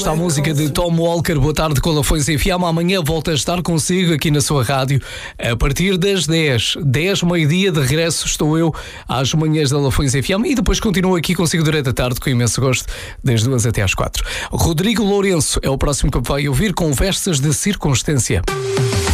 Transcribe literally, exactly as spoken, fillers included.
Esta a música de Tom Walker. Boa tarde com Lafões F M. Amanhã volto a estar consigo aqui na sua rádio a partir das dez. dez, meio-dia, de regresso estou eu às manhãs da Lafões F M e depois continuo aqui consigo durante a tarde com imenso gosto, das duas até às quatro. Rodrigo Lourenço é o próximo que vai ouvir, Conversas de Circunstância.